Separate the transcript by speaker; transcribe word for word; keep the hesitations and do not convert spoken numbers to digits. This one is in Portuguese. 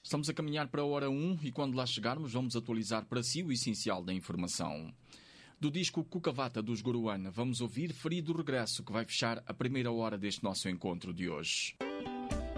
Speaker 1: Estamos a caminhar para a hora um e quando lá chegarmos vamos atualizar para si o essencial da informação. Do disco Cucavata dos Goruana vamos ouvir Ferido Regresso, que vai fechar a primeira hora deste nosso encontro de hoje.